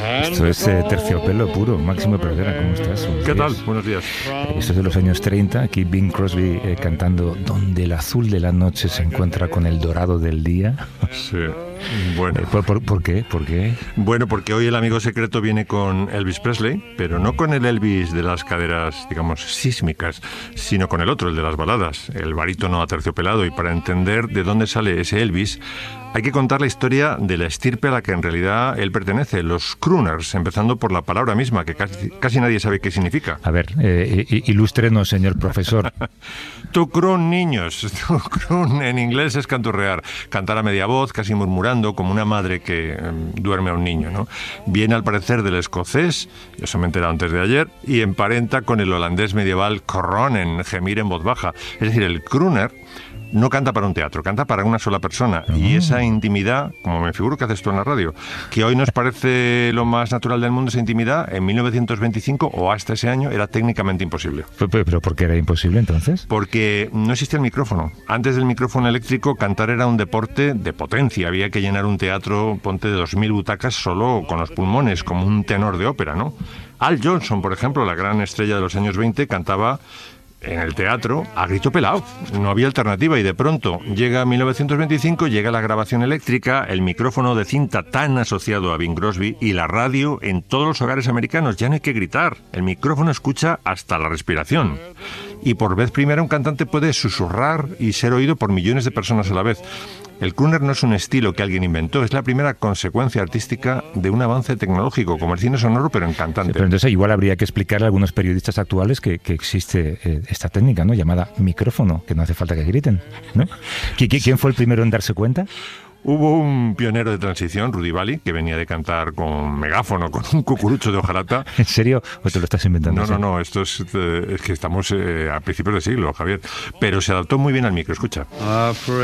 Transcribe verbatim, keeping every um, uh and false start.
Esto es eh, terciopelo puro. Máximo Pradera, ¿cómo estás? Buenos ¿Qué días. tal? Buenos días. Esto es de los años treinta. Aquí Bing Crosby eh, cantando Donde el azul de la noche se encuentra con el dorado del día. Sí. Bueno. Eh, ¿por, por, ¿Por qué? ¿Por qué? Bueno, porque hoy el amigo secreto viene con Elvis Presley, pero no con el Elvis de las caderas, digamos, sísmicas, sino con el otro, el de las baladas, el barítono aterciopelado. Y para entender de dónde sale ese Elvis, hay que contar la historia de la estirpe a la que en realidad él pertenece, los crooners, empezando por la palabra misma, que casi, casi nadie sabe qué significa. A ver, eh, ilústrenos, señor profesor. To croon, niños. To croon en inglés es canturrear, cantar a media voz, casi murmurando, como una madre que eh, duerme a un niño, ¿no? Viene al parecer del escocés, eso me he enterado antes de ayer, y emparenta con el holandés medieval cronen, gemir en voz baja. Es decir, el crooner no canta para un teatro, canta para una sola persona. Uh-huh. Y esa intimidad, como me figuro que haces tú en la radio, que hoy nos parece lo más natural del mundo, esa intimidad, en mil novecientos veinticinco o hasta ese año era técnicamente imposible. ¿Pero, pero por qué era imposible entonces? Porque no existía el micrófono. Antes del micrófono eléctrico, cantar era un deporte de potencia. Había que llenar un teatro, ponte, de dos mil butacas solo con los pulmones, como un tenor de ópera, ¿no? Al Johnson, por ejemplo, la gran estrella de los años veinte, cantaba en el teatro a grito pelado. No había alternativa y de pronto llega mil novecientos veinticinco, llega la grabación eléctrica, el micrófono de cinta tan asociado a Bing Crosby y la radio en todos los hogares americanos. Ya no hay que gritar, el micrófono escucha hasta la respiración. Y por vez primera un cantante puede susurrar y ser oído por millones de personas a la vez. El crooner no es un estilo que alguien inventó, es la primera consecuencia artística de un avance tecnológico, como el cine sonoro, pero en cantante. Sí, pero entonces igual habría que explicarle a algunos periodistas actuales que, que existe eh, esta técnica, ¿no?, llamada micrófono, que no hace falta que griten, ¿no? ¿Quién fue el primero en darse cuenta? Hubo un pionero de transición, Rudy Valli, que venía de cantar con megáfono, con un cucurucho de hojalata. ¿En serio? ¿O te lo estás inventando? No, no, no, esto es, es que estamos eh, a principios de siglo, Javier. Pero se adaptó muy bien al micro, escucha.